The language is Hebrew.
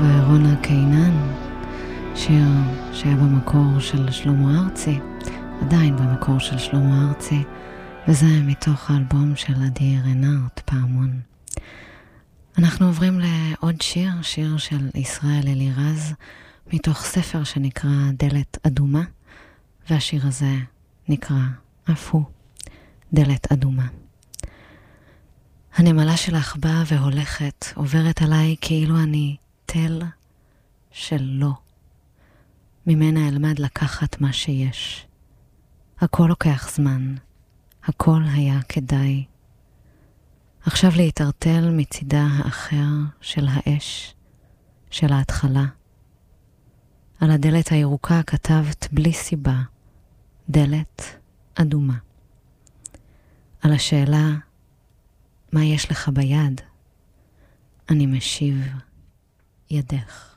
ורונה קינן, שיר שהיה במקור של שלמה ארצי, עדיין במקור של שלמה ארצי, וזה מתוך האלבום של עדי רנארט, פעמון. אנחנו עוברים לעוד שיר של ישראל אלירז, מתוך ספר שנקרא דלת אדומה, והשיר הזה נקרא אף הוא דלת אדומה. הנמלה שלך באה והולכת, עוברת עליי כאילו אני תל של לא. ממנה אלמד לקחת מה שיש. הכל לוקח זמן, הכל היה כדאי. עכשיו להתערטל מצידה האחר של האש, של ההתחלה. על הדלת הירוקה כתבת בלי סיבה, דלת אדומה. על השאלה, מה יש לך ביד? אני משיב, ידך.